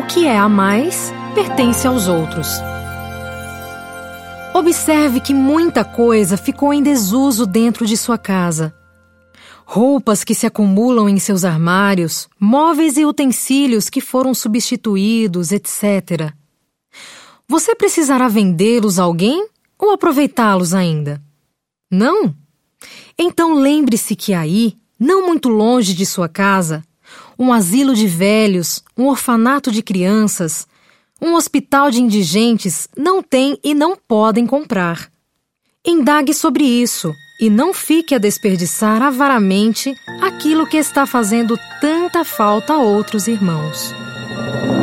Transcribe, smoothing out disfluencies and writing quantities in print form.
que é a mais pertence aos outros. Observe que muita coisa ficou em desuso dentro de sua casa. Roupas que se acumulam em seus armários, móveis e utensílios que foram substituídos, etc. Você precisará vendê-los a alguém ou aproveitá-los ainda? Não? Então lembre-se que aí, não muito longe de sua casa, um asilo de velhos, um orfanato de crianças, um hospital de indigentes não têm e não podem comprar. Indague sobre isso e não fique a desperdiçar avaramente aquilo que está fazendo tanta falta a outros irmãos.